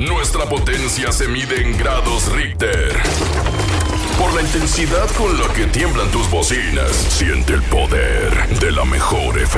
Nuestra potencia se mide en grados Richter. Por la intensidad con la que tiemblan tus bocinas, siente el poder de la mejor FM.